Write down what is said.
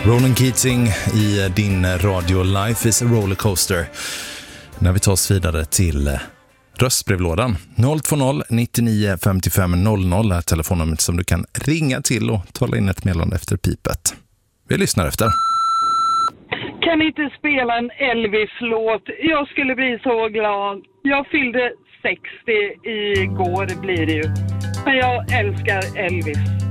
Ronan Keating i din radio Life is a rollercoaster. När vi tar oss vidare till röstbrevlådan. 020 99 55 00 är telefonnumret som du kan ringa till och tala in ett meddelande efter pipet. Vi lyssnar efter. Kan ni inte spela en Elvis-låt? Jag skulle bli så glad. Jag fyllde 60 igår blir det ju. Men jag älskar Elvis.